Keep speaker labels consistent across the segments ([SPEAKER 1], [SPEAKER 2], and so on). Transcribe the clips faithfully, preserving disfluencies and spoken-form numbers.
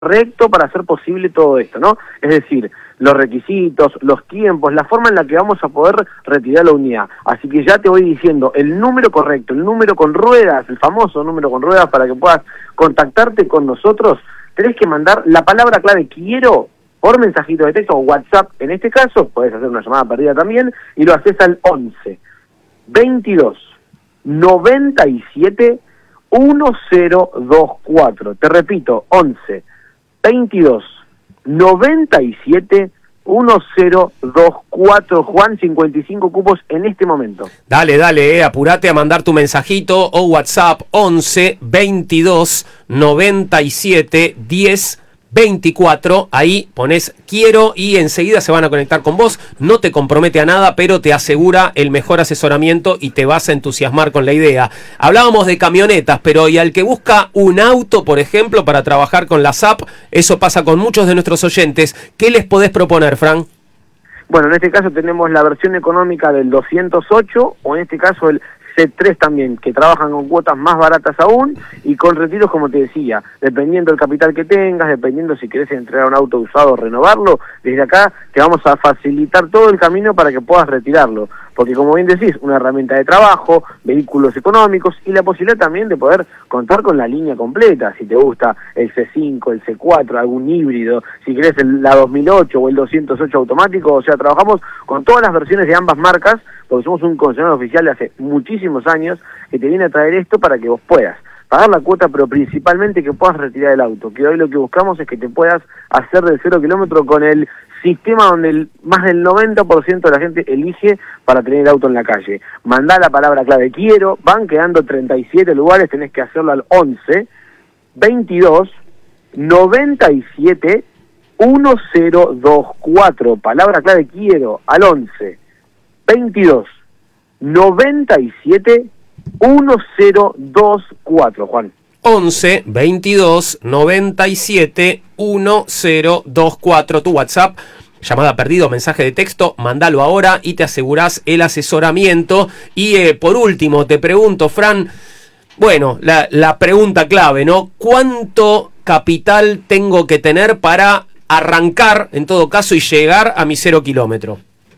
[SPEAKER 1] correcto para hacer posible todo esto, ¿no? Es decir, los requisitos, los tiempos, la forma en la que vamos a poder retirar la unidad. Así que ya te voy diciendo el número correcto, el número con ruedas, el famoso número con ruedas para que puedas contactarte con nosotros. Tenés que mandar la palabra clave quiero por mensajito de texto o WhatsApp. En este caso, podés hacer una llamada perdida también y lo haces al once, veintidós, noventa y siete, diez veinticuatro. Te repito, once, veintidós, noventa y siete, diez veinticuatro. Juan, cincuenta y cinco cupos en este momento.
[SPEAKER 2] Dale, dale, eh, apurate a mandar tu mensajito o WhatsApp once, veintidós, noventa y siete, diez veinticuatro. Ahí pones quiero y enseguida se van a conectar con vos. No te compromete a nada, pero te asegura el mejor asesoramiento y te vas a entusiasmar con la idea. Hablábamos de camionetas, pero y al que busca un auto, por ejemplo, para trabajar con la S A P, eso pasa con muchos de nuestros oyentes. ¿Qué les podés proponer, Fran?
[SPEAKER 1] Bueno, en este caso tenemos la versión económica del doscientos ocho, o en este caso el C tres también, que trabajan con cuotas más baratas aún y con retiros, como te decía, dependiendo del capital que tengas, dependiendo si querés entregar un auto usado o renovarlo, desde acá te vamos a facilitar todo el camino para que puedas retirarlo, porque como bien decís, una herramienta de trabajo, vehículos económicos y la posibilidad también de poder contar con la línea completa, si te gusta el C cinco, el C cuatro, algún híbrido, si querés el, la dos mil ocho o el doscientos ocho automático, o sea, trabajamos con todas las versiones de ambas marcas, porque somos un concesionario oficial de hace muchísimos años que te viene a traer esto para que vos puedas pagar la cuota, pero principalmente que puedas retirar el auto, que hoy lo que buscamos es que te puedas hacer del cero kilómetro con el sistema donde el, más del noventa por ciento de la gente elige para tener el auto en la calle. Mandá la palabra clave quiero, van quedando treinta y siete lugares, tenés que hacerlo al once, veintidós, noventa y siete, diez veinticuatro, palabra clave quiero al once, veintidós, noventa y siete, diez veinticuatro, Juan.
[SPEAKER 2] once, veintidós, noventa y siete, diez veinticuatro, tu WhatsApp, llamada perdido, mensaje de texto, mandalo ahora y te asegurás el asesoramiento. Y eh, por último, te pregunto, Fran, bueno, la, la pregunta clave, ¿no? ¿Cuánto capital tengo que tener para arrancar, en todo caso, y llegar a mi cero kilómetro?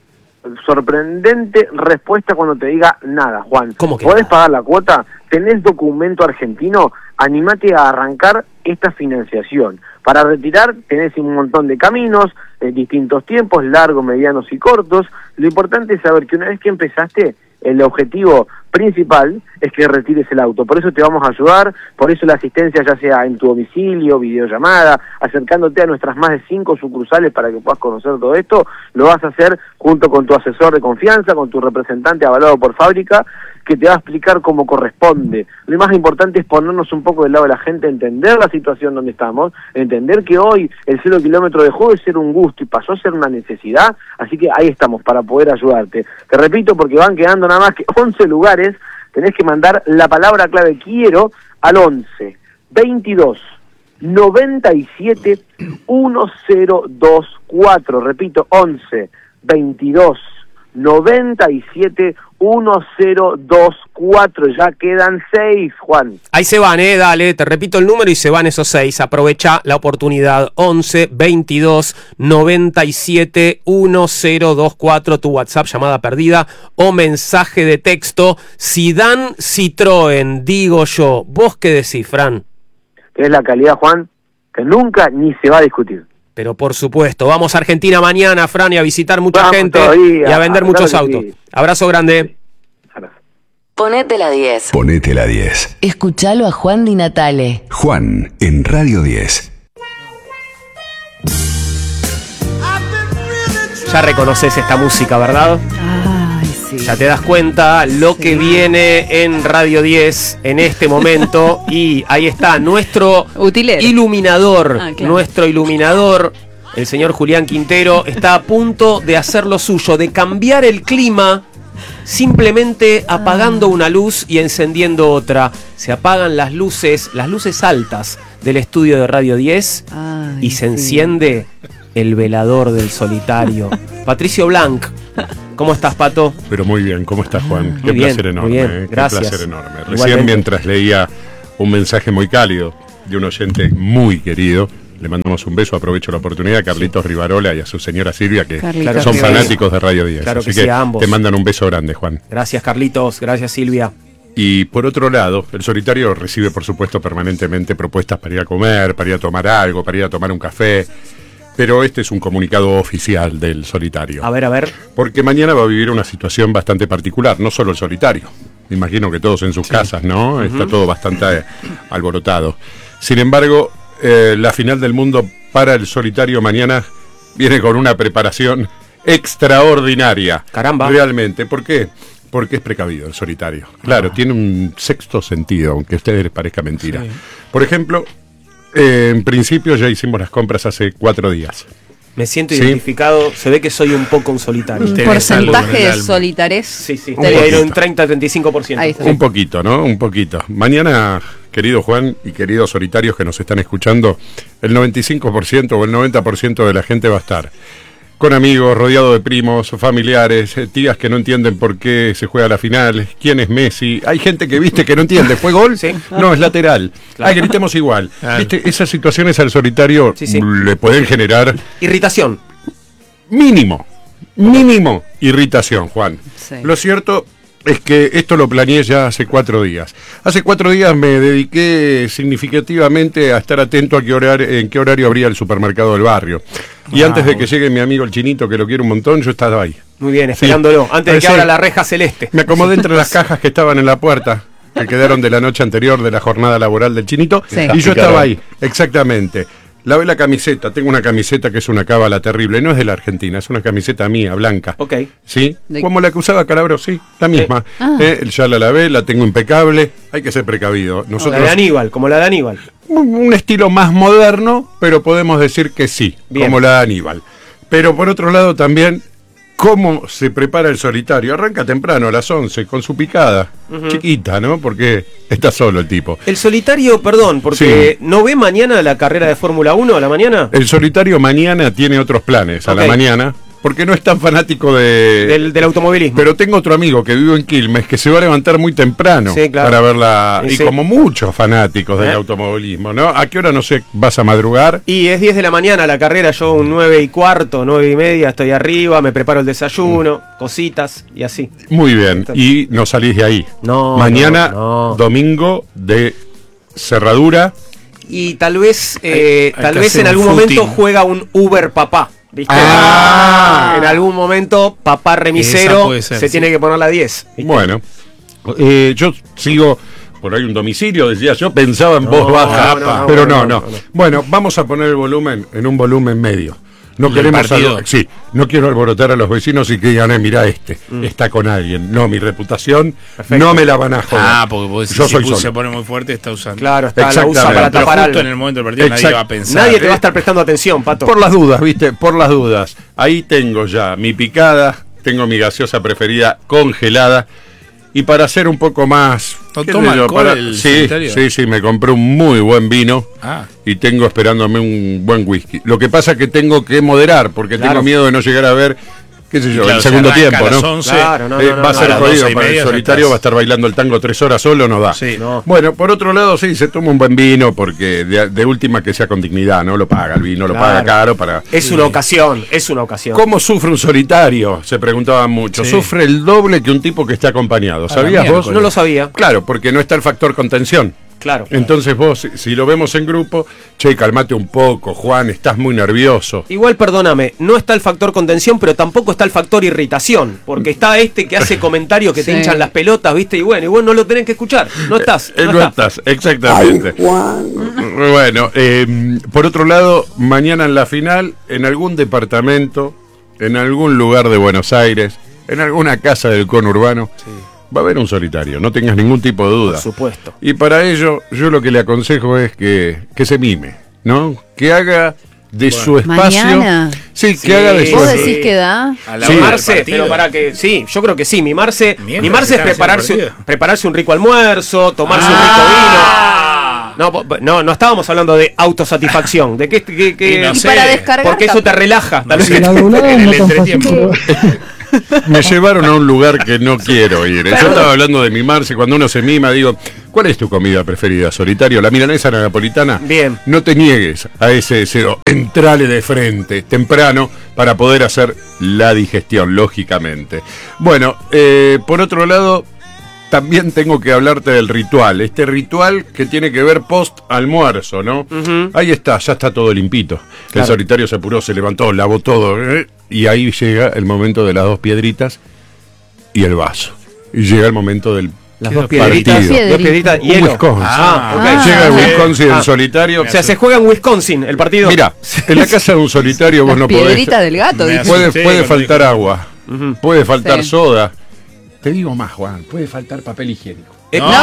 [SPEAKER 1] Sorprendente respuesta cuando te diga nada, Juan.
[SPEAKER 2] ¿Cómo que
[SPEAKER 1] ¿Podés
[SPEAKER 2] nada?
[SPEAKER 1] pagar la cuota? ¿Tenés documento argentino? Animate a arrancar esta financiación. Para retirar tenés un montón de caminos, de distintos tiempos, largos, medianos y cortos. Lo importante es saber que una vez que empezaste, el objetivo principal es que retires el auto. Por eso te vamos a ayudar, por eso la asistencia ya sea en tu domicilio, videollamada, acercándote a nuestras más de cinco sucursales para que puedas conocer todo esto, lo vas a hacer junto con tu asesor de confianza, con tu representante avalado por fábrica, que te va a explicar cómo corresponde. Lo más importante es ponernos un poco del lado de la gente, entender la situación donde estamos, entender que hoy el cero kilómetro dejó de ser un gusto y pasó a ser una necesidad, así que ahí estamos para poder ayudarte. Te repito, porque van quedando nada más que once lugares, tenés que mandar la palabra clave quiero al once, veintidós, noventa y siete, diez veinticuatro, repito, once, veintidós, noventa y siete, diez veinticuatro, ya quedan seis, Juan.
[SPEAKER 2] Ahí se van, eh, dale, te repito el número y se van esos seis, aprovecha la oportunidad, once, veintidós, noventa y siete, diez veinticuatro, tu WhatsApp, llamada perdida o mensaje de texto. Zidane Citroën, digo yo, ¿vos qué decís, Fran?
[SPEAKER 1] Que es la calidad, Juan, que nunca ni se va a discutir.
[SPEAKER 2] Pero por supuesto, vamos a Argentina mañana, Fran, y a visitar mucha
[SPEAKER 1] vamos
[SPEAKER 2] gente
[SPEAKER 1] todavía,
[SPEAKER 2] y a vender muchos
[SPEAKER 1] claro
[SPEAKER 2] autos.
[SPEAKER 1] Sí.
[SPEAKER 2] Abrazo grande.
[SPEAKER 3] Ponete la diez.
[SPEAKER 4] Ponete la diez.
[SPEAKER 3] Escuchalo a Juan Di Natale.
[SPEAKER 4] Juan, en Radio diez.
[SPEAKER 2] Ya reconoces esta música, ¿verdad?
[SPEAKER 5] Ay, sí.
[SPEAKER 2] Ya te das cuenta lo que viene en Radio diez en este momento. Y ahí está, nuestro
[SPEAKER 5] Utilero.
[SPEAKER 2] iluminador,
[SPEAKER 5] Ah, claro.
[SPEAKER 2] nuestro iluminador, el señor Julián Quintero, está a punto de hacer lo suyo, de cambiar el clima, simplemente apagando una luz y encendiendo otra. Se apagan las luces, las luces altas del estudio de Radio diez
[SPEAKER 5] Ay,
[SPEAKER 2] y se
[SPEAKER 5] sí.
[SPEAKER 2] enciende el velador del solitario. Patricio Blanc, ¿cómo estás, Pato?
[SPEAKER 6] Pero muy bien, ¿cómo estás, Juan?
[SPEAKER 2] Muy
[SPEAKER 6] Qué
[SPEAKER 2] bien,
[SPEAKER 6] placer enorme,
[SPEAKER 2] muy bien,
[SPEAKER 6] eh, qué
[SPEAKER 2] gracias.
[SPEAKER 6] placer enorme. Recién
[SPEAKER 2] Igualmente.
[SPEAKER 6] mientras leía un mensaje muy cálido de un oyente muy querido,
[SPEAKER 5] Le mandamos un beso, aprovecho la oportunidad a Carlitos sí. Rivarola y a su señora Silvia, que
[SPEAKER 2] Carlitos
[SPEAKER 5] son
[SPEAKER 2] Rivarola.
[SPEAKER 5] fanáticos de Radio diez.
[SPEAKER 2] Claro
[SPEAKER 5] Así
[SPEAKER 2] que
[SPEAKER 5] que
[SPEAKER 2] sí, a ambos.
[SPEAKER 5] te mandan un beso grande, Juan.
[SPEAKER 2] Gracias, Carlitos. Gracias, Silvia.
[SPEAKER 5] Y por otro lado, el solitario recibe, por supuesto, permanentemente propuestas para ir a comer, para ir a tomar algo, para ir a tomar un café. Pero este es un comunicado oficial del solitario.
[SPEAKER 2] A ver, a ver.
[SPEAKER 5] Porque mañana va a vivir una situación bastante particular, no solo el solitario. Me imagino que todos en sus sí. casas, ¿no? Uh-huh. Está todo bastante eh, alborotado. Sin embargo, eh, la final del mundo para el solitario mañana viene con una preparación extraordinaria.
[SPEAKER 2] Caramba.
[SPEAKER 5] Realmente. ¿Por qué? Porque es precavido el solitario. Claro, ah. tiene un sexto sentido, aunque a ustedes les parezca mentira. Sí. Por ejemplo, eh, en principio ya hicimos las compras hace cuatro días.
[SPEAKER 2] Me siento ¿Sí? identificado, se ve que soy un poco un solitario.
[SPEAKER 6] ¿Un porcentaje de solitarez?
[SPEAKER 2] Sí, sí, debería ir un treinta a treinta y cinco por ciento.
[SPEAKER 5] Un poquito, ¿no? Un poquito. Mañana, querido Juan y queridos solitarios que nos están escuchando, el noventa y cinco por ciento o el noventa por ciento de la gente va a estar con amigos, rodeado de primos, familiares, tías que no entienden por qué se juega la final, quién es Messi. Hay gente que, viste, que no entiende, ¿fue gol? Sí. No, es lateral. Claro. Ay, gritemos igual. Claro. Viste, esas situaciones al solitario sí, sí. le pueden generar...
[SPEAKER 2] irritación.
[SPEAKER 5] Mínimo, mínimo irritación, Juan. Sí. Lo cierto es que esto lo planeé ya hace cuatro días. Hace cuatro días me dediqué significativamente a estar atento a qué horario, en qué horario abría el supermercado del barrio. Y wow. antes de que llegue mi amigo el Chinito, que lo quiero un montón, yo estaba ahí.
[SPEAKER 2] Muy bien, esperándolo, sí. antes de que abra la reja celeste.
[SPEAKER 5] Me acomodé entre las cajas que estaban en la puerta, que quedaron de la noche anterior de la jornada laboral del Chinito, sí. y yo estaba ahí, exactamente. Lavé la camiseta, tengo una camiseta que es una cábala terrible, no es de la Argentina, es una camiseta mía, blanca.
[SPEAKER 2] Ok.
[SPEAKER 5] ¿Sí? De... Como la que usaba Calabro, sí, la misma. Eh. Ah. Eh, ya la lavé, la tengo impecable, hay que ser precavido. Nosotros...
[SPEAKER 2] La de Aníbal, como la de Aníbal.
[SPEAKER 5] Un, un estilo más moderno, pero podemos decir que sí, bien. Como la de Aníbal. Pero por otro lado también, ¿cómo se prepara el solitario? Arranca temprano, a las once, con su picada, uh-huh. chiquita, ¿no? Porque está solo el tipo.
[SPEAKER 2] El solitario, perdón, porque sí. ¿no ve mañana la carrera de Fórmula uno a la mañana?
[SPEAKER 5] El solitario mañana tiene otros planes, okay. a la mañana, porque no es tan fanático de...
[SPEAKER 2] Del, del automovilismo.
[SPEAKER 5] Pero tengo otro amigo que vive en Quilmes, que se va a levantar muy temprano sí, claro. para verla, sí, y sí. como muchos fanáticos del ¿Eh? automovilismo, ¿no? ¿A qué hora, no sé, vas a madrugar?
[SPEAKER 2] Y es diez de la mañana la carrera, yo un nueve y cuarto, nueve y media, estoy arriba, me preparo el desayuno, mm. cositas y así.
[SPEAKER 5] Muy bien, y no salís de ahí.
[SPEAKER 2] No,
[SPEAKER 5] mañana,
[SPEAKER 2] no, no.
[SPEAKER 5] domingo de cerradura.
[SPEAKER 2] Y tal vez, eh, hay, hay tal vez en algún footing. momento juega un Uber papá. ¿Viste?
[SPEAKER 5] Ah.
[SPEAKER 2] En algún momento, papá remisero ser, se sí. tiene que poner la diez. ¿Viste?
[SPEAKER 5] Bueno, eh, yo sigo por ahí un domicilio, decía yo, pensaba en no, voz baja, no, no, pero no no, no, no, no. Bueno, vamos a poner el volumen en un volumen medio. No queremos algo, sí, no quiero alborotar a los vecinos y que digan, eh, mira este, mm. está con alguien. No, mi reputación Perfecto. no me la van a joder.
[SPEAKER 6] Ah, porque vos decís,
[SPEAKER 5] yo
[SPEAKER 6] si
[SPEAKER 5] soy solo.
[SPEAKER 6] se pone muy fuerte, está usando.
[SPEAKER 2] Claro, está, la usa para tapar algo.
[SPEAKER 6] En el momento del partido
[SPEAKER 5] Exact-
[SPEAKER 6] nadie va a pensar.
[SPEAKER 2] Nadie te va a estar prestando atención, Pato.
[SPEAKER 5] Por las dudas, viste, por las dudas. Ahí tengo ya mi picada, tengo mi gaseosa preferida congelada. Y para hacer un poco más...
[SPEAKER 6] ¿No toma alcohol para... el
[SPEAKER 5] sí, sí, sí, me compré un muy buen vino ah. y tengo esperándome un buen whisky. Lo que pasa es que tengo que moderar, porque claro. tengo miedo de no llegar a ver, qué sé yo, claro, el segundo tiempo, ¿no?
[SPEAKER 2] Claro, no,
[SPEAKER 5] eh,
[SPEAKER 2] no, no,
[SPEAKER 5] va a ser
[SPEAKER 2] no,
[SPEAKER 5] jodido para el solitario, va a estar bailando el tango tres horas solo, no da.
[SPEAKER 2] Sí, no.
[SPEAKER 5] Bueno, por otro lado, sí, se toma un buen vino, porque de, de última que sea con dignidad, ¿no? Lo paga el vino, lo claro. paga caro para...
[SPEAKER 2] Es una ocasión, es una ocasión.
[SPEAKER 5] ¿Cómo sufre un solitario? Se preguntaban mucho. Sí. Sufre el doble que un tipo que está acompañado. ¿Sabías vos?
[SPEAKER 2] No lo sabía.
[SPEAKER 5] Claro, porque no está el factor contención.
[SPEAKER 2] Claro.
[SPEAKER 5] Entonces vos, si, si lo vemos en grupo, che, calmate un poco, Juan, estás muy nervioso.
[SPEAKER 2] Igual, perdóname, no está el factor contención, pero tampoco está el factor irritación, porque está este que hace comentarios que sí. te hinchan las pelotas, ¿viste? Y bueno, y vos no lo tenés que escuchar, no estás.
[SPEAKER 5] Eh, no, no estás, exactamente. Ay, Juan. Bueno, eh, por otro lado, mañana en la final, en algún departamento, en algún lugar de Buenos Aires, en alguna casa del conurbano, sí. va a haber un solitario, no tengas ningún tipo de duda.
[SPEAKER 2] Por supuesto.
[SPEAKER 5] Y para ello, yo lo que le aconsejo es que, que se mime, ¿no? Que haga de bueno. su espacio.
[SPEAKER 7] ¿Mañana?
[SPEAKER 5] Sí, sí, que haga de su
[SPEAKER 7] ¿Vos decís que da?
[SPEAKER 2] A la sí, mimarse, pero para que. Sí, yo creo que sí. Mimarse, mimarse es prepararse, prepararse un rico almuerzo, tomarse ah. un rico vino. No, no, no estábamos hablando de autosatisfacción. ¿De qué? qué, qué
[SPEAKER 7] y no y sé, para descargar.
[SPEAKER 2] Porque eso te relaja.
[SPEAKER 8] No sé, en el entretiempo.
[SPEAKER 5] Me llevaron a un lugar que no quiero ir. Yo estaba hablando de mimarse. Cuando uno se mima, digo, ¿cuál es tu comida preferida, Solitario? ¿La milanesa napolitana?
[SPEAKER 2] Bien.
[SPEAKER 5] No te niegues a ese deseo. Entrale de frente, temprano, para poder hacer la digestión, lógicamente. Bueno, eh, por otro lado, también tengo que hablarte del ritual. Este ritual que tiene que ver post-almuerzo, ¿no? Uh-huh. Ahí está, ya está todo limpito. Claro. El Solitario se apuró, se levantó, lavó todo. ¿eh? Y ahí llega el momento de las dos piedritas y el vaso. Y llega el momento del
[SPEAKER 2] Las dos piedritas,
[SPEAKER 5] partido.
[SPEAKER 2] dos piedritas,
[SPEAKER 5] Un
[SPEAKER 2] hielo.
[SPEAKER 5] Wisconsin.
[SPEAKER 2] Ah, okay.
[SPEAKER 5] ah, llega el Wisconsin,
[SPEAKER 2] ah.
[SPEAKER 5] el Solitario.
[SPEAKER 2] O sea, se juega en Wisconsin el partido.
[SPEAKER 5] Mira, en la casa de un Solitario vos no podés.
[SPEAKER 7] Piedrita del gato.
[SPEAKER 5] Puede, puede faltar agua, uh-huh. puede faltar
[SPEAKER 7] sí.
[SPEAKER 5] soda. Te digo más, Juan, puede faltar papel higiénico.
[SPEAKER 2] Eh,
[SPEAKER 7] ¡No!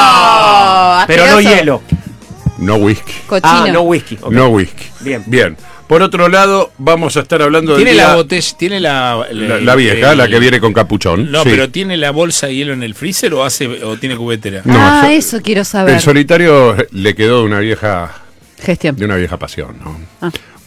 [SPEAKER 2] no pero no hielo.
[SPEAKER 5] No whisky.
[SPEAKER 7] Cochino.
[SPEAKER 2] Ah, no whisky. Okay.
[SPEAKER 5] No whisky.
[SPEAKER 2] Bien.
[SPEAKER 5] Bien. Por otro lado, vamos a estar hablando de.
[SPEAKER 6] ¿Tiene la botella? ¿Tiene la,
[SPEAKER 5] la, la vieja, el, la que viene con capuchón?
[SPEAKER 6] No,
[SPEAKER 5] sí.
[SPEAKER 6] pero ¿tiene la bolsa de hielo en el freezer o hace o tiene cubetera?
[SPEAKER 5] No,
[SPEAKER 7] ah,
[SPEAKER 5] so,
[SPEAKER 7] eso quiero saber.
[SPEAKER 5] El Solitario le quedó de una vieja.
[SPEAKER 7] Gestión.
[SPEAKER 5] De una vieja pasión, ¿no? Ah.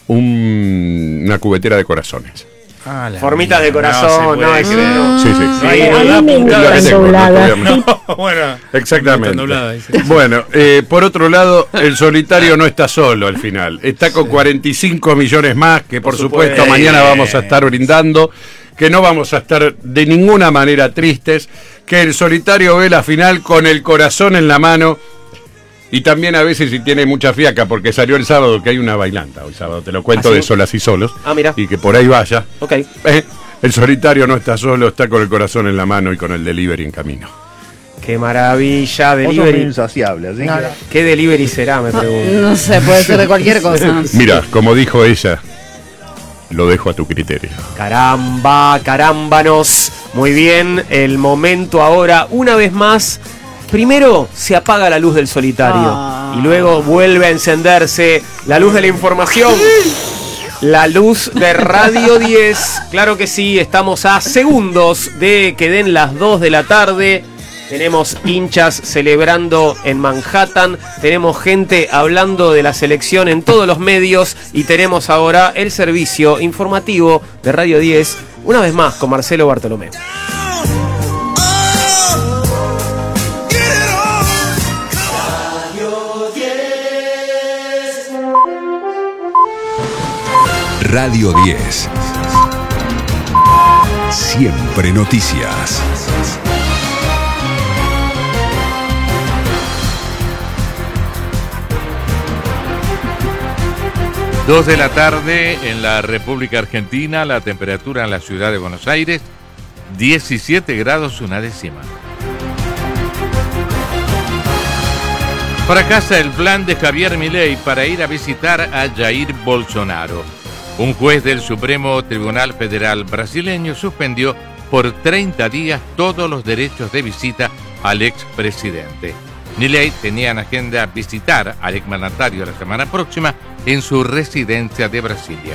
[SPEAKER 5] Un, una cubetera de corazones.
[SPEAKER 2] Ah, Formitas de corazón, no, es
[SPEAKER 5] no. Sí, sí.
[SPEAKER 2] sí.
[SPEAKER 5] sí.
[SPEAKER 2] No,
[SPEAKER 5] no,
[SPEAKER 6] no, no, bueno,
[SPEAKER 5] exactamente. Bueno, eh, por otro lado, el Solitario no está solo al final. Está con cuarenta y cinco millones más, que por, por supuesto, supuesto mañana vamos a estar brindando, que no vamos a estar de ninguna manera tristes, que el Solitario ve la final con el corazón en la mano. Y también a veces si tiene mucha fiaca, porque salió el sábado, que hay una bailanta hoy sábado, te lo cuento, ¿ah, sí? De Solas y Solos.
[SPEAKER 2] Ah, mira.
[SPEAKER 5] Y que por ahí vaya.
[SPEAKER 2] Ok.
[SPEAKER 5] Eh, el Solitario no está solo, está con el corazón en la mano y con el delivery en camino.
[SPEAKER 2] Qué maravilla, delivery.
[SPEAKER 8] Insaciable, así
[SPEAKER 2] no,
[SPEAKER 8] que...
[SPEAKER 2] no. ¿Qué delivery será, me pregunto?
[SPEAKER 7] No, no sé, puede ser de cualquier cosa.
[SPEAKER 5] Mira, como dijo ella, lo dejo a tu criterio.
[SPEAKER 2] Caramba, carámbanos. Muy bien, el momento ahora, una vez más. Primero se apaga la luz del Solitario ah. y luego vuelve a encenderse la luz de la información, la luz de Radio diez. Claro que sí, estamos a segundos de que den las dos de la tarde. Tenemos hinchas celebrando en Manhattan, tenemos gente hablando de la selección en todos los medios y tenemos ahora el servicio informativo de Radio diez, una vez más con Marcelo Bartolomé.
[SPEAKER 4] Radio diez. Siempre noticias.
[SPEAKER 9] Dos de la tarde en la República Argentina, la temperatura en la ciudad de Buenos Aires, diecisiete grados una décima. Fracasa el plan de Javier Milei para ir a visitar a Jair Bolsonaro. Un juez del Supremo Tribunal Federal brasileño suspendió por treinta días todos los derechos de visita al expresidente. Milei tenía en agenda visitar al exmandatario la semana próxima en su residencia de Brasilia.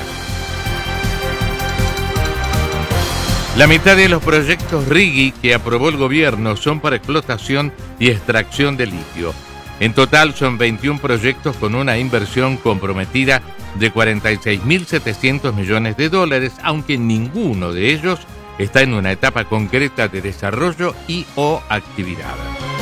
[SPEAKER 9] La mitad de los proyectos RIGI que aprobó el gobierno son para explotación y extracción de litio. En total son veintiún proyectos con una inversión comprometida de cuarenta y seis mil setecientos millones de dólares, aunque ninguno de ellos está en una etapa concreta de desarrollo y o actividad.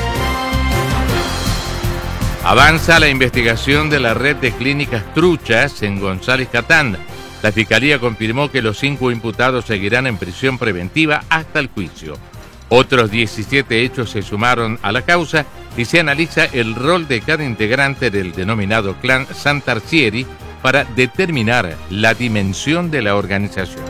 [SPEAKER 9] Avanza la investigación de la red de clínicas truchas en González Catán. La Fiscalía confirmó que los cinco imputados seguirán en prisión preventiva hasta el juicio. Otros diecisiete hechos se sumaron a la causa y se analiza el rol de cada integrante del denominado clan Santarcieri para determinar la dimensión de la organización.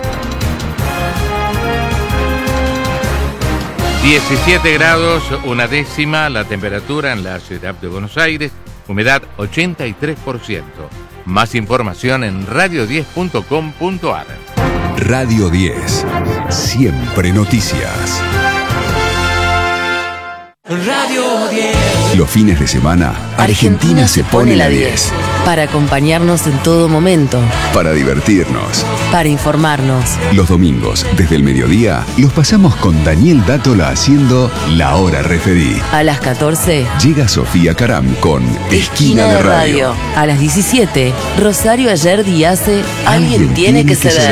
[SPEAKER 9] diecisiete grados, una décima la temperatura en la ciudad de Buenos Aires, humedad ochenta y tres por ciento. Más información en radio diez punto com punto a r.
[SPEAKER 4] Radio diez, siempre noticias.
[SPEAKER 10] Radio diez.
[SPEAKER 4] Los fines de semana, Argentina, Argentina se pone la diez.
[SPEAKER 3] Para acompañarnos en todo momento.
[SPEAKER 4] Para divertirnos.
[SPEAKER 3] Para informarnos.
[SPEAKER 4] Los domingos, desde el mediodía, los pasamos con Daniel Dátola haciendo La Hora Referí.
[SPEAKER 3] A las catorce.
[SPEAKER 4] Llega Sofía Caram con Esquina, Esquina de, de radio. radio.
[SPEAKER 3] A las diecisiete, Rosario Ayer hace Alguien, Alguien tiene, tiene que, que ceder. ceder.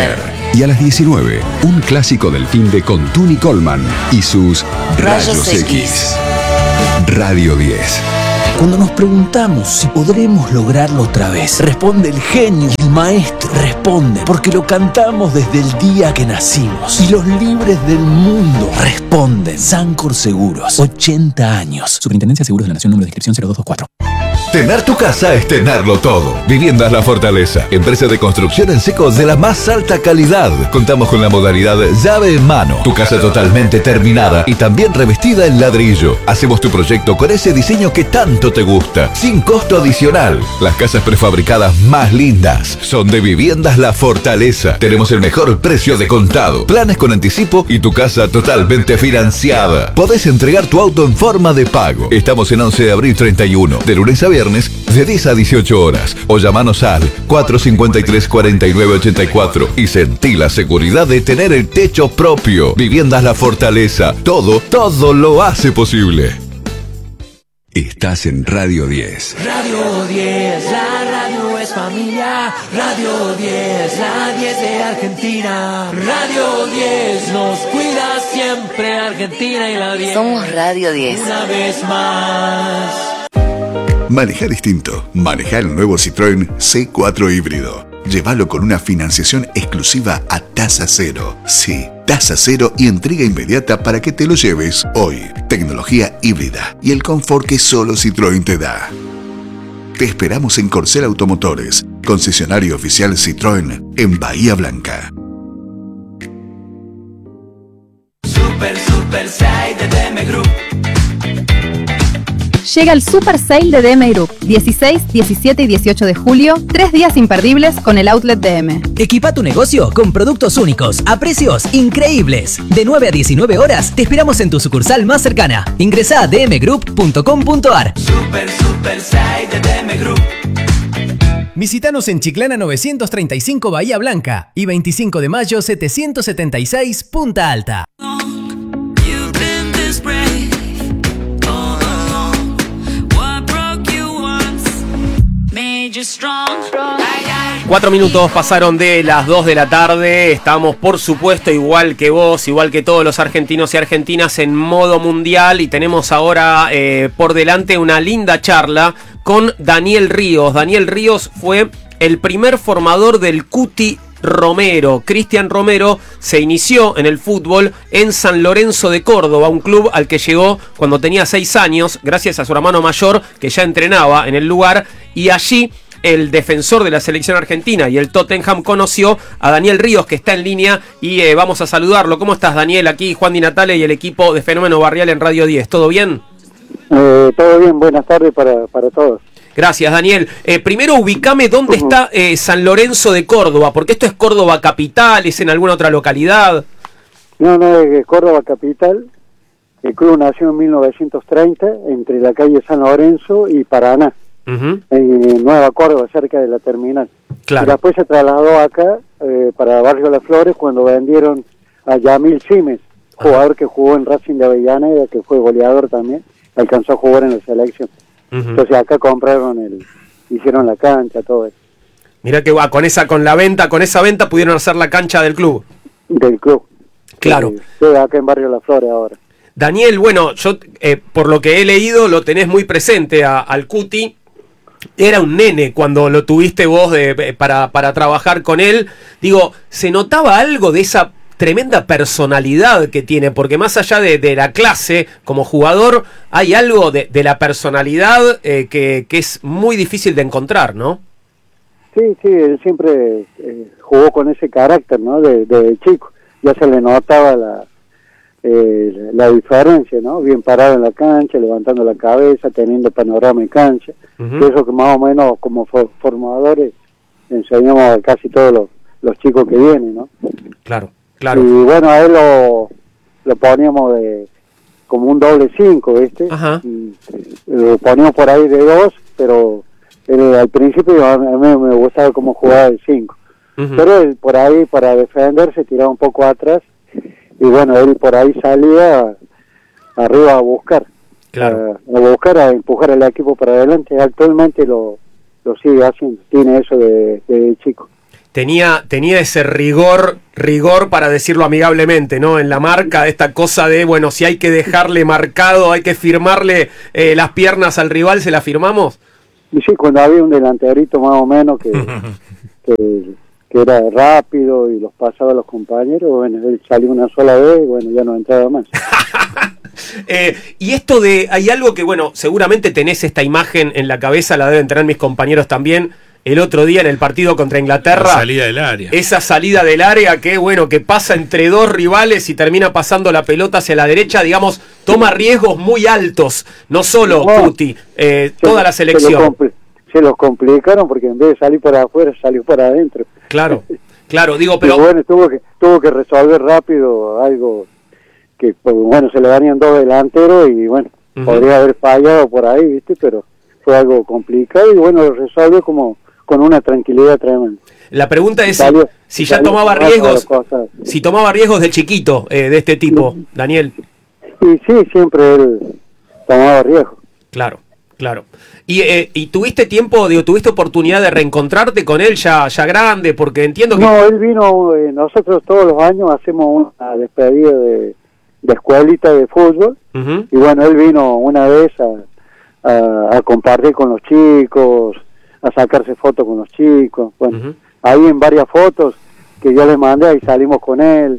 [SPEAKER 4] Y a las diecinueve, un clásico del fin de con Tuni Coleman y sus Rayos,
[SPEAKER 3] Rayos
[SPEAKER 4] X.
[SPEAKER 3] X.
[SPEAKER 4] Radio diez.
[SPEAKER 10] Cuando nos preguntamos si podremos lograrlo otra vez, responde el genio y el maestro. Responde porque lo cantamos desde el día que nacimos. Y los libres del mundo responden. Sancor Seguros, ochenta años.
[SPEAKER 8] Superintendencia de Seguros de la Nación, número de inscripción cero dos dos cuatro.
[SPEAKER 11] Tener tu casa es tenerlo todo. Viviendas La Fortaleza, empresa de construcción en seco de la más alta calidad. Contamos con la modalidad llave en mano. Tu casa totalmente terminada y también revestida en ladrillo. Hacemos tu proyecto con ese diseño que tanto te gusta, sin costo adicional. Las casas prefabricadas más lindas son de Viviendas La Fortaleza. Tenemos el mejor precio de contado, planes con anticipo y tu casa totalmente financiada. Podés entregar tu auto en forma de pago. Estamos en once de abril treinta y uno, de lunes a viernes, de diez a dieciocho horas, o llamanos al cuatro cinco tres, cuatro nueve ocho cuatro y sentí la seguridad de tener el techo propio. Viviendas La Fortaleza, todo, todo lo hace posible.
[SPEAKER 4] Estás en Radio diez.
[SPEAKER 10] Radio diez, la radio es familia. Radio diez, la diez de Argentina. Radio diez nos cuida siempre Argentina y la diez.
[SPEAKER 3] Somos Radio diez.
[SPEAKER 10] Una vez más.
[SPEAKER 12] Maneja distinto. Maneja el nuevo Citroën C cuatro híbrido. Llévalo con una financiación exclusiva a tasa cero. Sí, tasa cero y entrega inmediata para que te lo lleves hoy. Tecnología híbrida y el confort que solo Citroën te da. Te esperamos en Corcel Automotores, concesionario oficial Citroën en Bahía Blanca.
[SPEAKER 10] Super, super side de D M Group.
[SPEAKER 13] Llega el Super Sale de D M Group, dieciséis, diecisiete y dieciocho de julio, tres días imperdibles con el Outlet D M.
[SPEAKER 14] Equipa tu negocio con productos únicos, a precios increíbles. De nueve a diecinueve horas, te esperamos en tu sucursal más cercana. Ingresá a d m group punto com punto a r.
[SPEAKER 10] Super, super side de D M Group.
[SPEAKER 15] Visítanos en Chiclana novecientos treinta y cinco Bahía Blanca y veinticinco de mayo setecientos setenta y seis Punta Alta.
[SPEAKER 2] Cuatro minutos pasaron de las dos de la tarde. Estamos, por supuesto, igual que vos, igual que todos los argentinos y argentinas, en modo mundial. Y tenemos ahora eh, por delante una linda charla con Daniel Ríos. Daniel Ríos fue el primer formador del Cuti Romero. Cristian Romero se inició en el fútbol en San Lorenzo de Córdoba, un club al que llegó cuando tenía seis años, gracias a su hermano mayor que ya entrenaba en el lugar, y allí el defensor de la selección argentina y el Tottenham conoció a Daniel Ríos, que está en línea, y eh, vamos a saludarlo. ¿Cómo estás, Daniel? Aquí Juan Di Natale y el equipo de Fenómeno Barrial en Radio diez. ¿Todo bien?
[SPEAKER 16] Eh, todo bien, buenas tardes para, para todos.
[SPEAKER 2] Gracias, Daniel. Eh, primero ubicame dónde uh-huh. está eh, San Lorenzo de Córdoba, porque esto es Córdoba capital, ¿es en alguna otra localidad?
[SPEAKER 16] No, no, es Córdoba capital. El club nació en mil novecientos treinta, entre la calle San Lorenzo y Paraná, uh-huh. en Nueva Córdoba, cerca de la terminal. Claro. Y después se trasladó acá, eh, para Barrio Las Flores, cuando vendieron a Yamil Simes, jugador uh-huh. que jugó en Racing de Avellaneda, que fue goleador también, alcanzó a jugar en la selección. Uh-huh. Entonces acá compraron el, hicieron la cancha, todo eso.
[SPEAKER 2] Mira que va, con esa, con la venta, con esa venta pudieron hacer la cancha del club.
[SPEAKER 16] Del club.
[SPEAKER 2] Claro.
[SPEAKER 16] Estoy acá en Barrio Las Flores ahora.
[SPEAKER 2] Daniel, bueno, yo eh, por lo que he leído lo tenés muy presente a, al Cuti. Era un nene cuando lo tuviste vos de, para, para trabajar con él. Digo, ¿se notaba algo de esa tremenda personalidad que tiene? Porque más allá de, de la clase como jugador, hay algo de, de la personalidad eh, que, que es muy difícil de encontrar, ¿no?
[SPEAKER 16] Sí, sí, él siempre eh, jugó con ese carácter, ¿no? De, de chico. Ya se le notaba la, eh, la diferencia, ¿no? Bien parado en la cancha, levantando la cabeza, teniendo panorama en cancha. Uh-huh. Eso que más o menos como for- formadores enseñamos a casi todos los, los chicos que vienen, ¿no?
[SPEAKER 2] Claro. Claro.
[SPEAKER 16] Y bueno, a él lo, lo poníamos de como un doble cinco, ¿viste? Ajá. Y lo poníamos por ahí de dos, pero él, al principio a mí me gustaba cómo jugaba de cinco. Uh-huh. Pero él por ahí, para defenderse, tiraba un poco atrás, y bueno, él por ahí salía a, arriba a buscar. Claro. A, a buscar, a empujar al equipo para adelante. Actualmente lo, lo sigue haciendo, tiene eso de, de chico.
[SPEAKER 2] tenía, tenía ese rigor, rigor para decirlo amigablemente, ¿no? En la marca, esta cosa de, bueno, si hay que dejarle marcado, hay que firmarle eh, las piernas al rival, ¿se la firmamos?
[SPEAKER 16] Y sí, cuando había un delanterito más o menos que, que, que era rápido y los pasaba a los compañeros, bueno, él salió una sola vez y bueno, ya no entraba más.
[SPEAKER 2] Eh, y esto de, hay algo que, bueno, seguramente tenés esta imagen en la cabeza, la deben tener mis compañeros también, el otro día en el partido contra Inglaterra.
[SPEAKER 6] La salida del área.
[SPEAKER 2] Esa salida del área que, bueno, que pasa entre dos rivales y termina pasando la pelota hacia la derecha, digamos, toma riesgos muy altos, no solo no, Cuti, eh, se, toda la selección.
[SPEAKER 16] Se, lo se los complicaron porque en vez de salir para afuera, salió para adentro.
[SPEAKER 2] Claro, claro, digo, pero...
[SPEAKER 16] pero bueno, tuvo que, tuvo que resolver rápido algo que, pues, bueno, se le darían dos delanteros y, bueno, uh-huh. podría haber fallado por ahí, ¿viste? Pero fue algo complicado y, bueno, lo resolvió como con una tranquilidad tremenda.
[SPEAKER 2] La pregunta es salió, si, si ya tomaba riesgos, si tomaba riesgos de chiquito, eh, de este tipo, sí. Daniel.
[SPEAKER 16] Y sí, siempre él tomaba riesgos.
[SPEAKER 2] Claro, claro. Y, eh, y tuviste tiempo, digo, tuviste oportunidad de reencontrarte con él ya, ya grande, porque entiendo que...
[SPEAKER 16] No, él vino, eh, nosotros todos los años hacemos una despedida de, de escuelita de fútbol, uh-huh. y bueno, él vino una vez a, a, a compartir con los chicos, a sacarse fotos con los chicos, bueno, uh-huh. ahí en varias fotos que yo le mandé, ahí salimos con él,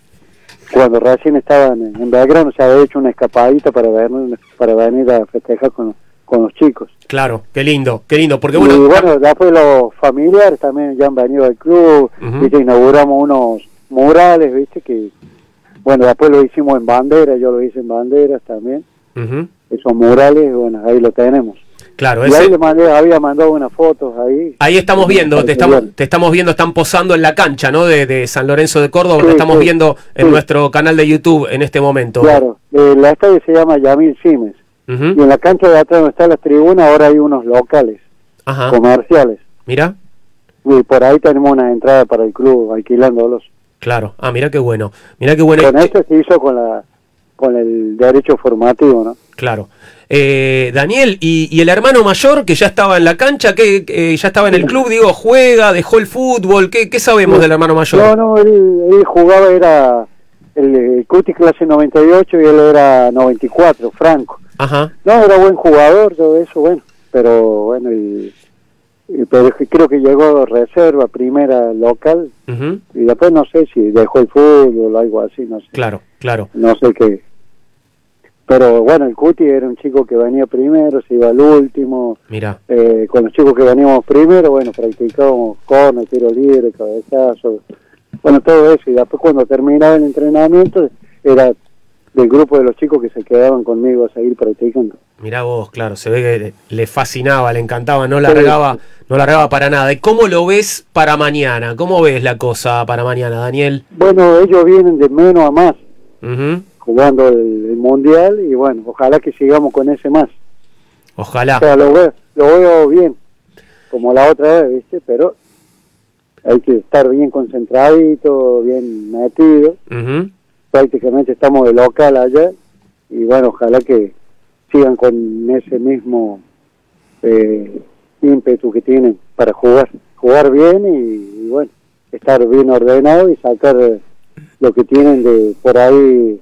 [SPEAKER 16] cuando recién estaban en, en Belgrano, se había hecho una escapadita para venir, para venir a festejar con, con los chicos.
[SPEAKER 2] Claro, qué lindo, qué lindo, porque bueno...
[SPEAKER 16] Y bueno, después los familiares también ya han venido al club, uh-huh. viste, inauguramos unos murales, viste, que, bueno, después lo hicimos en bandera, yo lo hice en banderas también, uh-huh. esos murales, bueno, ahí lo tenemos.
[SPEAKER 2] Claro,
[SPEAKER 16] y
[SPEAKER 2] ese...
[SPEAKER 16] ahí le mandé, había mandado unas fotos ahí.
[SPEAKER 2] Ahí estamos viendo, te estamos, te estamos viendo, están posando en la cancha, ¿no? De, de San Lorenzo de Córdoba, sí, te estamos sí, viendo en sí. nuestro canal de YouTube en este momento.
[SPEAKER 16] Claro, eh, la estadio se llama Yamil Simes, uh-huh. y en la cancha de atrás donde están las tribunas ahora hay unos locales, Ajá. comerciales.
[SPEAKER 2] Mira.
[SPEAKER 16] Y por ahí tenemos una entrada para el club, alquilándolos.
[SPEAKER 2] Claro, ah, mira qué bueno, mira qué bueno.
[SPEAKER 16] Con esto se hizo con la con el derecho formativo, ¿no?
[SPEAKER 2] Claro. Eh, Daniel, y, y el hermano mayor que ya estaba en la cancha, que eh, ya estaba en el club, digo, juega, dejó el fútbol, ¿qué, qué sabemos no, del hermano mayor?
[SPEAKER 16] No, no, él, él jugaba, era el, el Cuti clase noventa y ocho y él era noventa y cuatro, Franco.
[SPEAKER 2] Ajá.
[SPEAKER 16] No, era buen jugador, todo eso, bueno, pero bueno, y, y, pero creo que llegó reserva, primera local, uh-huh. y después no sé si dejó el fútbol o algo así, no sé.
[SPEAKER 2] Claro, claro.
[SPEAKER 16] No sé qué. Pero bueno, el Cuti era un chico que venía primero, se iba al último.
[SPEAKER 2] Mira.
[SPEAKER 16] Eh, con los chicos que veníamos primero, bueno, practicábamos corner, tiro libre, cabezazo, bueno, todo eso. Y después cuando terminaba el entrenamiento, era del grupo de los chicos que se quedaban conmigo a seguir practicando.
[SPEAKER 2] Mirá vos, claro, se ve que le fascinaba, le encantaba, no largaba, no largaba para nada. ¿Y cómo lo ves para mañana? ¿Cómo ves la cosa para mañana, Daniel?
[SPEAKER 16] Bueno, ellos vienen de menos a más.
[SPEAKER 2] Uh-huh.
[SPEAKER 16] Jugando el, el mundial y bueno, ojalá que sigamos con ese más.
[SPEAKER 2] Ojalá.
[SPEAKER 16] O sea, lo veo, lo veo bien, como la otra vez, ¿viste? Pero hay que estar bien concentradito, bien metido. Uh-huh. Prácticamente estamos de local allá y bueno, ojalá que sigan con ese mismo eh, ímpetu que tienen para jugar. Jugar bien y, y bueno, estar bien ordenado y sacar lo que tienen de por ahí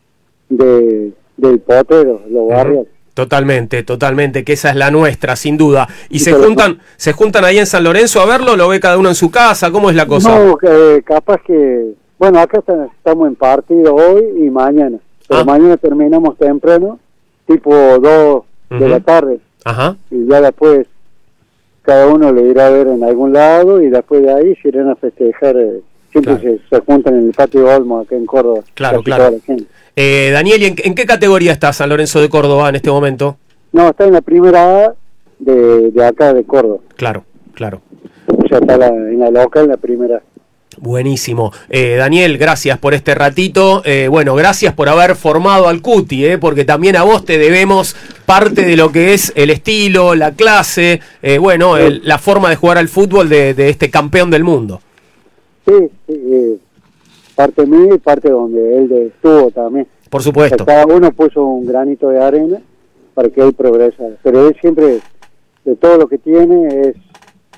[SPEAKER 16] de del potero, los barrios.
[SPEAKER 2] Totalmente, totalmente, que esa es la nuestra, sin duda. ¿Y se juntan se juntan ahí en San Lorenzo a verlo? ¿Lo ve cada uno en su casa? ¿Cómo es la cosa?
[SPEAKER 16] No, que, capaz que... Bueno, acá estamos en partido hoy y mañana. Pero ah. mañana terminamos temprano, tipo dos uh-huh. de la tarde.
[SPEAKER 2] Ajá.
[SPEAKER 16] Y ya después cada uno le irá a ver en algún lado y después de ahí se irán a festejar. Eh, siempre claro. se, se juntan en el patio Olmo, acá en Córdoba.
[SPEAKER 2] Claro, claro. Eh, Daniel, ¿y en, en qué categoría está San Lorenzo de Córdoba en este momento?
[SPEAKER 16] No, está en la primera A de, de acá de Córdoba.
[SPEAKER 2] Claro, claro.
[SPEAKER 16] O sea, está la, en la local, en la primera.
[SPEAKER 2] Buenísimo. Eh, Daniel, gracias por este ratito. Eh, bueno, gracias por haber formado al Cuti, eh, porque también a vos te debemos parte de lo que es el estilo, la clase, eh, bueno, el, la forma de jugar al fútbol de, de este campeón del mundo.
[SPEAKER 16] Sí, sí, eh, parte mía y parte donde él estuvo también.
[SPEAKER 2] Por supuesto.
[SPEAKER 16] Cada uno puso un granito de arena para que él progrese. Pero él siempre, de todo lo que tiene, es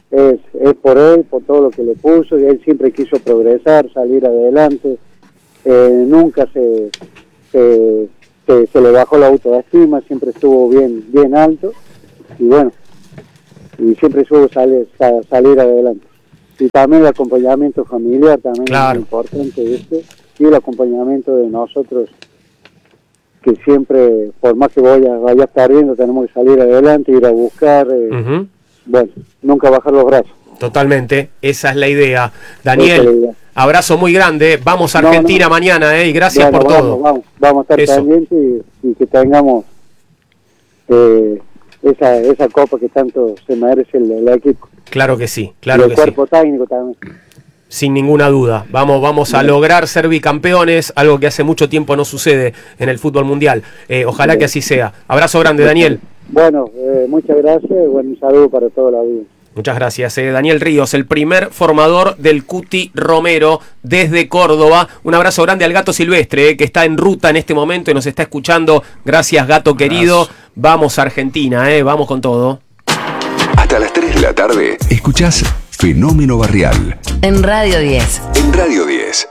[SPEAKER 16] es, es por él, por todo lo que le puso, y él siempre quiso progresar, salir adelante, eh, nunca se, se, se, se le bajó la autoestima, siempre estuvo bien, bien alto, y bueno, y siempre supo salir, salir adelante. Y también el acompañamiento familiar también claro. es muy importante, ¿viste? Y el acompañamiento de nosotros, que siempre, por más que vaya, vaya perdiendo, tenemos que salir adelante, ir a buscar, eh, uh-huh. bueno, nunca bajar los brazos.
[SPEAKER 2] Totalmente, esa es la idea. Daniel, la idea. Abrazo muy grande, vamos a Argentina no, no. mañana, eh, y gracias bueno, por
[SPEAKER 16] vamos,
[SPEAKER 2] todo.
[SPEAKER 16] Vamos, vamos a estar pendientes y, y que tengamos eh, esa, esa copa que tanto se merece el, el equipo.
[SPEAKER 2] Claro que sí, claro
[SPEAKER 16] y el
[SPEAKER 2] que
[SPEAKER 16] cuerpo
[SPEAKER 2] sí.
[SPEAKER 16] técnico también.
[SPEAKER 2] Sin ninguna duda. Vamos, vamos a lograr ser bicampeones, algo que hace mucho tiempo no sucede en el fútbol mundial. Eh, ojalá que así sea. Abrazo grande, Daniel.
[SPEAKER 16] Bueno, eh, muchas gracias y bueno, un saludo para toda la vida.
[SPEAKER 2] Muchas gracias. Eh, Daniel Ríos, el primer formador del Cuti Romero desde Córdoba. Un abrazo grande al Gato Silvestre, eh, que está en ruta en este momento y nos está escuchando. Gracias, Gato querido. Vamos a Argentina, eh, vamos con todo.
[SPEAKER 4] Hasta las tres de la tarde, escuchás Fenómeno Barrial.
[SPEAKER 3] En Radio diez.
[SPEAKER 4] En Radio diez.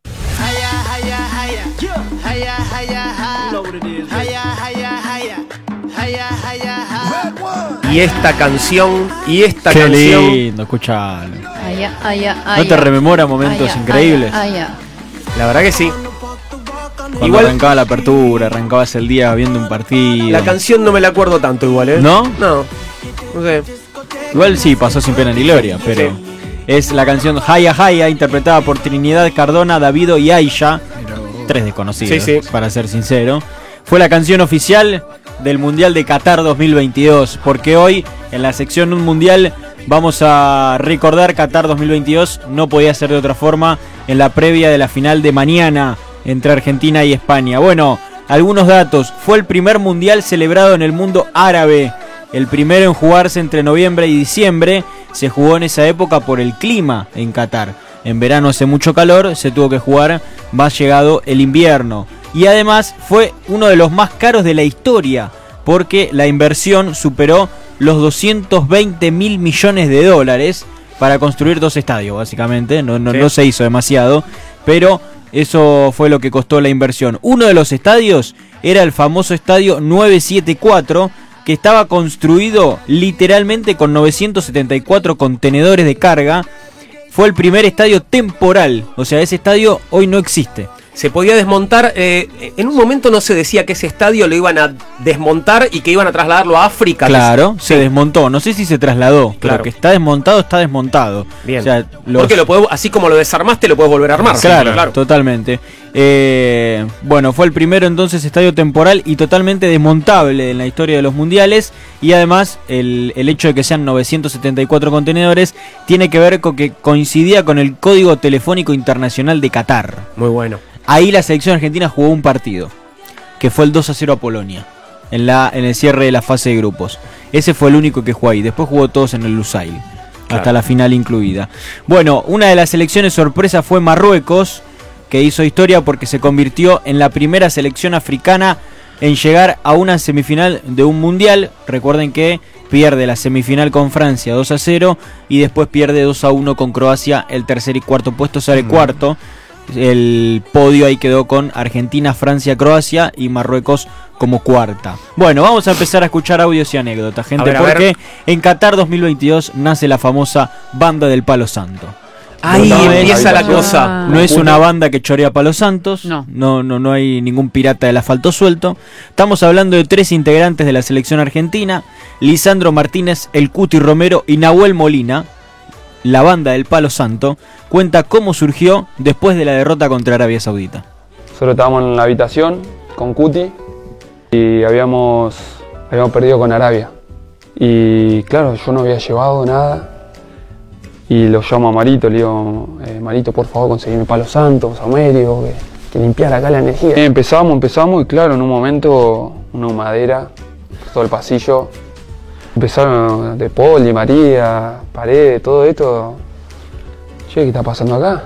[SPEAKER 2] Y esta canción, y esta
[SPEAKER 17] Qué
[SPEAKER 2] canción.
[SPEAKER 17] Qué lindo, escuchalo.
[SPEAKER 7] Ay, ay, ay,
[SPEAKER 17] ¿No te rememora momentos
[SPEAKER 7] ay,
[SPEAKER 17] increíbles?
[SPEAKER 7] Ay, ay,
[SPEAKER 2] la verdad que sí.
[SPEAKER 17] Cuando
[SPEAKER 2] igual
[SPEAKER 17] arrancaba la apertura, arrancabas el día viendo un partido.
[SPEAKER 2] La canción no me la acuerdo tanto igual, ¿eh?
[SPEAKER 17] ¿No?
[SPEAKER 2] No, no sé.
[SPEAKER 17] Igual sí, pasó sin pena ni gloria, pero sí. Es la canción Jaya Jaya, interpretada por Trinidad Cardona, Davido y Aisha, tres desconocidos, sí, sí. para ser sincero. Fue la canción oficial del Mundial de Qatar dos mil veintidós, porque hoy en la sección Un Mundial vamos a recordar Qatar dos mil veintidós, no podía ser de otra forma, en la previa de la final de mañana entre Argentina y España. Bueno, algunos datos. Fue el primer Mundial celebrado en el mundo árabe, el primero en jugarse entre noviembre y diciembre. Se jugó en esa época por el clima en Qatar. En verano hace mucho calor, se tuvo que jugar más llegado el invierno. Y además fue uno de los más caros de la historia, porque la inversión superó los doscientos veinte mil millones de dólares para construir dos estadios, básicamente. No, no, sí. no se hizo demasiado, pero eso fue lo que costó la inversión. Uno de los estadios era el famoso estadio novecientos setenta y cuatro, que estaba construido literalmente con novecientos setenta y cuatro contenedores de carga. Fue el primer estadio temporal, o sea, ese estadio hoy no existe.
[SPEAKER 2] Se podía desmontar, eh, en un momento no se decía que ese estadio lo iban a desmontar y que iban a trasladarlo a África.
[SPEAKER 17] Claro, se sí. desmontó, no sé si se trasladó, claro. pero que está desmontado, está desmontado.
[SPEAKER 2] Bien,
[SPEAKER 17] o sea, los...
[SPEAKER 2] porque lo puedes, así como lo desarmaste, lo puedes volver a armar.
[SPEAKER 17] Claro,
[SPEAKER 2] sí, claro.
[SPEAKER 17] totalmente. Eh, bueno, fue el primero entonces estadio temporal y totalmente desmontable en la historia de los mundiales. Y además, el, el hecho de que sean novecientos setenta y cuatro contenedores tiene que ver con que coincidía con el Código Telefónico Internacional de Qatar.
[SPEAKER 2] Muy bueno.
[SPEAKER 17] Ahí la selección argentina jugó un partido, que fue el dos a cero a Polonia, en, la, en el cierre de la fase de grupos. Ese fue el único que jugó ahí, después jugó todos en el Lusail, claro. hasta la final incluida. Bueno, una de las selecciones sorpresa fue Marruecos, que hizo historia porque se convirtió en la primera selección africana en llegar a una semifinal de un mundial. Recuerden que pierde la semifinal con Francia dos a cero y después pierde dos a uno con Croacia, el tercer y cuarto puesto sale mm. cuarto. El podio ahí quedó con Argentina, Francia, Croacia y Marruecos como cuarta. Bueno, vamos a empezar a escuchar audios y anécdotas, gente, ver, porque en Qatar dos mil veintidós nace la famosa Banda del Palo Santo.
[SPEAKER 2] Ahí no empieza la cosa.
[SPEAKER 17] Ah. No es una banda que chorea palos santos, no. No, no, no hay ningún pirata del asfalto suelto. Estamos hablando de tres integrantes de la selección argentina: Lisandro Martínez, el Cuti Romero y Nahuel Molina. La Banda del Palo Santo cuenta cómo surgió después de la derrota contra Arabia Saudita.
[SPEAKER 18] Solo estábamos en la habitación con Cuti y habíamos, habíamos perdido con Arabia. Y claro, yo no había llevado nada. Y lo llamo a Marito, le digo, eh, Marito, por favor, conseguime palos santos, saumerio, que, que limpiara acá la energía. Y empezamos, empezamos y claro, en un momento, una humadera, todo el pasillo. Empezaron de Poli, María, Paredes, todo esto. Che, ¿qué está pasando acá?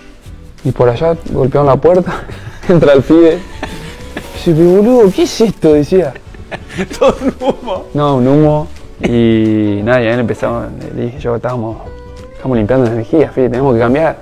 [SPEAKER 18] Y por allá golpearon la puerta, entra el pibe. Y dice, pero boludo, ¿qué es esto? Decía.
[SPEAKER 17] Todo un humo.
[SPEAKER 18] No, un humo. Y nada, y ahí empezamos, le dije yo, estábamos, estamos limpiando la energía, fíjate, tenemos que cambiar.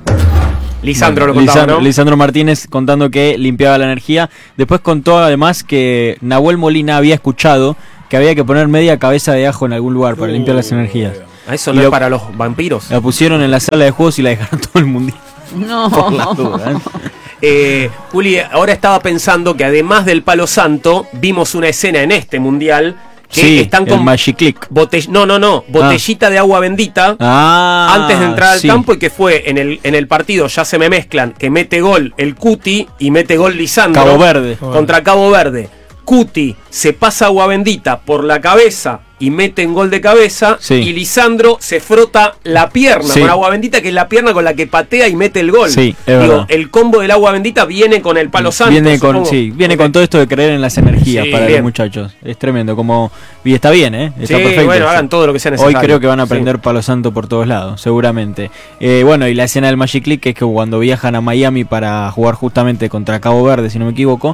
[SPEAKER 2] Lisandro
[SPEAKER 17] bueno,
[SPEAKER 2] lo contaba,
[SPEAKER 17] Lisandro,
[SPEAKER 2] ¿no?
[SPEAKER 17] Lisandro Martínez contando que limpiaba la energía. Después contó además que Nahuel Molina había escuchado que había que poner media cabeza de ajo en algún lugar para uh, limpiar las energías.
[SPEAKER 2] ¿A eso no
[SPEAKER 17] y
[SPEAKER 2] es
[SPEAKER 17] lo,
[SPEAKER 2] para los vampiros?
[SPEAKER 17] La pusieron en la sala de juegos y la dejaron todo el mundial.
[SPEAKER 7] No.
[SPEAKER 17] Por la duda, ¿eh?
[SPEAKER 2] Eh, Juli, ahora estaba pensando que además del palo santo, vimos una escena en este mundial que
[SPEAKER 17] sí,
[SPEAKER 2] están con
[SPEAKER 17] el Magic Click.
[SPEAKER 2] Botell- no, no, no, botellita ah. de agua bendita
[SPEAKER 17] ah,
[SPEAKER 2] antes de entrar al
[SPEAKER 17] sí.
[SPEAKER 2] campo, y que fue en el, en el partido, ya se me mezclan, que mete gol el Cuti y mete gol Lisandro.
[SPEAKER 17] Cabo Verde.
[SPEAKER 2] Contra Cabo Verde. Cuti se pasa agua bendita por la cabeza y mete en gol de cabeza, sí. y Lisandro se frota la pierna sí. con agua bendita, que es la pierna con la que patea y mete el gol.
[SPEAKER 17] Sí, es
[SPEAKER 2] Digo,
[SPEAKER 17] verdad.
[SPEAKER 2] el combo del agua bendita viene con el palo santo.
[SPEAKER 17] Viene con, sí, viene okay. con todo esto de creer en las energías sí, para bien. los muchachos. Es tremendo, como y está bien, ¿eh? Está
[SPEAKER 2] sí,
[SPEAKER 17] perfecto.
[SPEAKER 2] Bueno, hagan todo lo que sea necesario.
[SPEAKER 17] Hoy creo que van a aprender sí. palo santo por todos lados, seguramente. Eh, bueno, y la escena del Magic Click, que es que cuando viajan a Miami para jugar justamente contra Cabo Verde, si no me equivoco,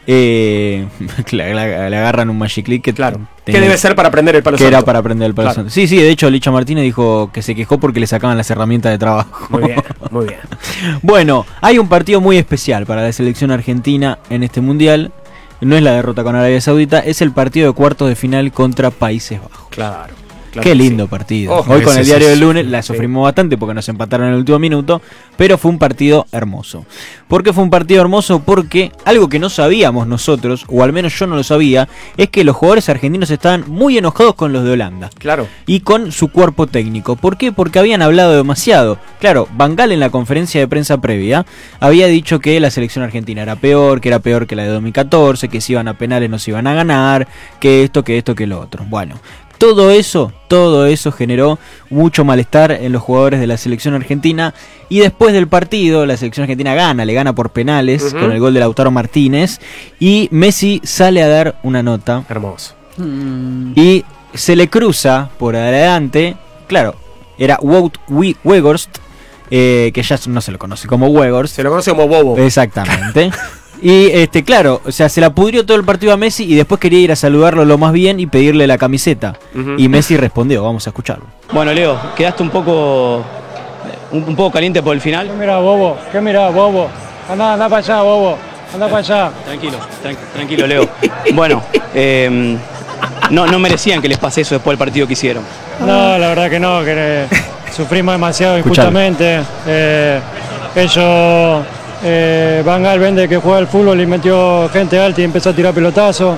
[SPEAKER 17] eh, le, le, le agarran un Magic Click que
[SPEAKER 2] claro. ¿Qué debe ser para aprender el palo
[SPEAKER 17] que
[SPEAKER 2] santo?
[SPEAKER 17] era para aprender el palo claro. santo. Sí, sí, de hecho Licha Martínez dijo que se quejó porque le sacaban las herramientas de trabajo.
[SPEAKER 2] Muy bien, muy bien.
[SPEAKER 17] Bueno, hay un partido muy especial para la selección argentina en este mundial. No es la derrota con Arabia Saudita, es el partido de cuartos de final contra Países Bajos.
[SPEAKER 2] Claro. Claro
[SPEAKER 17] Qué lindo sí. partido.
[SPEAKER 2] Ojo,
[SPEAKER 17] Hoy con el diario
[SPEAKER 2] es,
[SPEAKER 17] del lunes la
[SPEAKER 2] sí.
[SPEAKER 17] sufrimos bastante porque nos empataron en el último minuto, pero fue un partido hermoso. ¿Por qué fue un partido hermoso? Porque algo que no sabíamos nosotros, o al menos yo no lo sabía, es que los jugadores argentinos estaban muy enojados con los de Holanda.
[SPEAKER 2] Claro.
[SPEAKER 17] Y con su cuerpo técnico. ¿Por qué? Porque habían hablado demasiado. Claro, Van Gaal en la conferencia de prensa previa había dicho que la selección argentina era peor, que era peor que la de dos mil catorce, que si iban a penales no se iban a ganar, que esto, que esto, que lo otro. Bueno, todo eso, todo eso generó mucho malestar en los jugadores de la selección argentina, y después del partido la selección argentina gana, le gana por penales uh-huh. con el gol de Lautaro Martínez, y Messi sale a dar una nota.
[SPEAKER 2] Hermoso.
[SPEAKER 17] Mm. Y se le cruza por adelante, claro, era Wout Weghorst, eh, que ya no se lo conoce como Weghorst.
[SPEAKER 2] Se lo conoce como Bobo.
[SPEAKER 17] Exactamente. Y este, claro, o sea, se la pudrió todo el partido a Messi y después quería ir a saludarlo lo más bien y pedirle la camiseta. Uh-huh. Y Messi respondió, vamos a escucharlo.
[SPEAKER 19] Bueno, Leo, quedaste un poco un, un poco caliente por el final.
[SPEAKER 20] ¿Qué mirá, Bobo? ¿Qué mirá, Bobo? Anda, anda para allá, Bobo. Anda para allá.
[SPEAKER 19] Tranquilo, tran- tranquilo, Leo. Bueno, eh, no, no merecían que les pase eso después del partido que hicieron.
[SPEAKER 20] No, la verdad que no, que eh, sufrimos demasiado injustamente. Eh, ellos... Eh, Van Gaal vende que juega al fútbol y metió gente alta y empezó a tirar pelotazos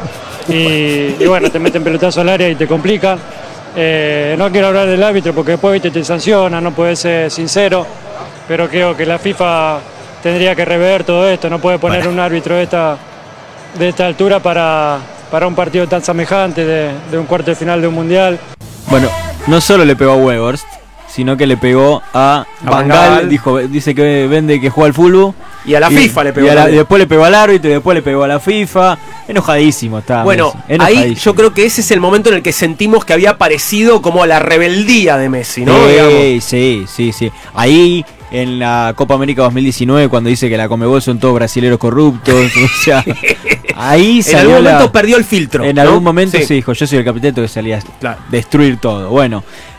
[SPEAKER 20] y, y bueno, te meten pelotazo al área y te complican. Eh, no quiero hablar del árbitro porque después viste, te sanciona, no puedes ser sincero, pero creo que la FIFA tendría que rever todo esto, no puede poner bueno. un árbitro de esta, de esta altura para, para un partido tan semejante de, de un cuarto de final de un mundial.
[SPEAKER 17] Bueno, no solo le pegó a Weghorst, sino que le pegó a, a Van Gaal, dijo, dice que vende que juega al fútbol.
[SPEAKER 2] Y a la y, FIFA le pegó.
[SPEAKER 17] Y, a la, y después le pegó al árbitro y después le pegó a la FIFA. Enojadísimo estaba.
[SPEAKER 2] Bueno,
[SPEAKER 17] Messi, enojadísimo.
[SPEAKER 2] Ahí yo creo que ese es el momento en el que sentimos que había aparecido como la rebeldía de Messi, ¿no?
[SPEAKER 17] Sí, sí, sí, sí. Ahí en la Copa América dos mil diecinueve cuando dice que la Conmebol son todos brasileros corruptos, o sea, ahí salió.
[SPEAKER 2] En algún
[SPEAKER 17] la,
[SPEAKER 2] momento perdió el filtro.
[SPEAKER 17] En
[SPEAKER 2] ¿no?
[SPEAKER 17] algún momento
[SPEAKER 2] sí.
[SPEAKER 17] sí dijo, yo soy el capitán que salía
[SPEAKER 2] claro.
[SPEAKER 17] a destruir todo. Bueno.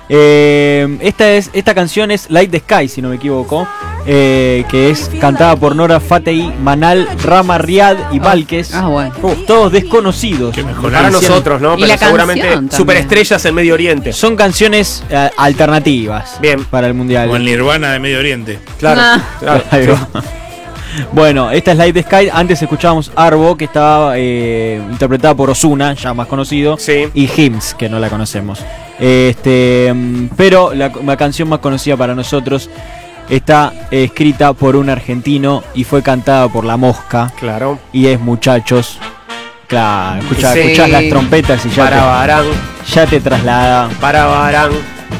[SPEAKER 17] Eh, esta es esta canción es Light the Sky, si no me equivoco, eh, que es cantada por Nora Fateh, Manal, Rama Riad y Valques.
[SPEAKER 7] Ah, bueno.
[SPEAKER 17] uh, todos desconocidos
[SPEAKER 2] para nosotros, ¿no? Pero seguramente superestrellas en Medio Oriente.
[SPEAKER 17] Son canciones uh, alternativas.
[SPEAKER 2] Bien.
[SPEAKER 17] Para el mundial.
[SPEAKER 6] O el Nirvana de Medio Oriente.
[SPEAKER 2] Claro,
[SPEAKER 7] ah.
[SPEAKER 2] claro.
[SPEAKER 17] Sí. Bueno, esta es Light the Sky. Antes escuchábamos Arbo, que estaba eh, interpretada por Ozuna, ya más conocido,
[SPEAKER 2] sí.
[SPEAKER 17] y Hims, que no la conocemos. Este, pero la, la canción más conocida para nosotros está eh, escrita por un argentino y fue cantada por La Mosca.
[SPEAKER 2] Claro.
[SPEAKER 17] Y es Muchachos. Claro, escuchás,
[SPEAKER 2] sí.
[SPEAKER 17] escuchás las trompetas y ya
[SPEAKER 2] para
[SPEAKER 17] te,
[SPEAKER 2] Barán.
[SPEAKER 17] ya te traslada.
[SPEAKER 2] Para Barán.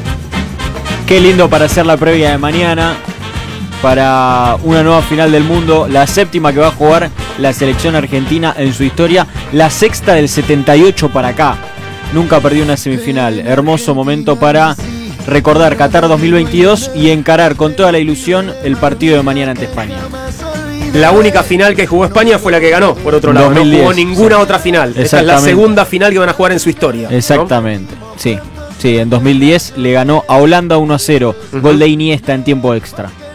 [SPEAKER 17] Qué lindo para hacer la previa de mañana. Para una nueva final del mundo, la séptima que va a jugar la selección argentina en su historia, la sexta del setenta y ocho para acá. Nunca perdió una semifinal. Hermoso momento para recordar Qatar dos mil veintidós y encarar con toda la ilusión el partido de mañana ante España.
[SPEAKER 2] La única final que jugó España fue la que ganó, por otro lado. dos mil diez, no jugó ninguna sí. otra final. Esta es la segunda final que van a jugar en su historia.
[SPEAKER 17] Exactamente.
[SPEAKER 2] ¿no?
[SPEAKER 17] Sí, sí, en dos mil diez le ganó a Holanda uno a cero. Uh-huh. Gol de Iniesta en tiempo extra.